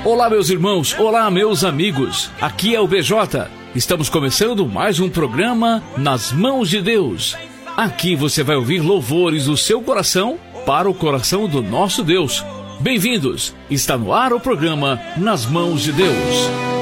Olá, meus irmãos, olá, meus amigos, aqui é o BJ. Estamos começando mais um programa Nas Mãos de Deus. Aqui você vai ouvir louvores do seu coração para o coração do nosso Deus. Bem-vindos, está no ar o programa Nas Mãos de Deus.